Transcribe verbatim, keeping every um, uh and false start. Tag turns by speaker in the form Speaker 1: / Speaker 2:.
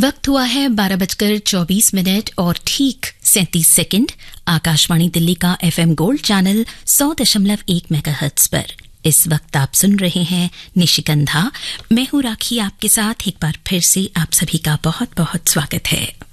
Speaker 1: वक्त हुआ है बारह बजकर चौबीस मिनट और ठीक सैंतीस सेकंड। आकाशवाणी दिल्ली का एफएम गोल्ड चैनल सौ दशमलव एक मेगाहर्ट्ज पर इस वक्त आप सुन रहे हैं निशिकंधा। मैं हूं राखी, आपके साथ एक बार फिर से आप सभी का बहुत बहुत स्वागत है।